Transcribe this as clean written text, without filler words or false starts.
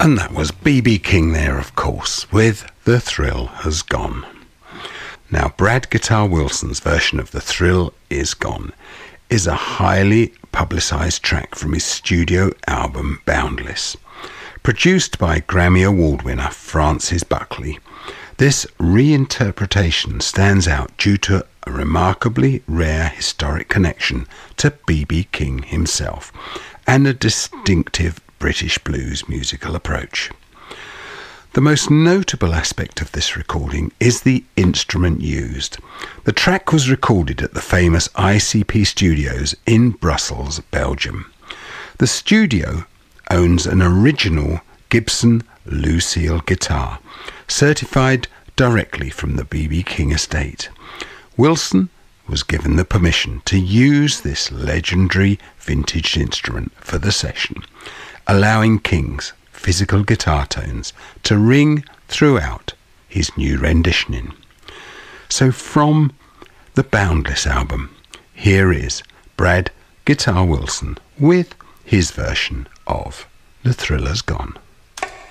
And that was B.B. King there, of course, with The Thrill Has Gone. Now, Brad Guitar Wilson's version of The Thrill Is Gone is a highly publicised track from his studio album Boundless. Produced by Grammy Award winner Francis Buckley, this reinterpretation stands out due to a remarkably rare historic connection to B.B. King himself and a distinctive British blues musical approach. The most notable aspect of this recording is the instrument used. The track was recorded at the famous ICP Studios in Brussels, Belgium. The studio owns an original Gibson Lucille guitar, certified directly from the B.B. King estate. Wilson was given the permission to use this legendary vintage instrument for the session, allowing King's physical guitar tones to ring throughout his new renditioning. So from the Boundless album, here is Brad Guitar Wilson with his version of The Thrill Has Gone.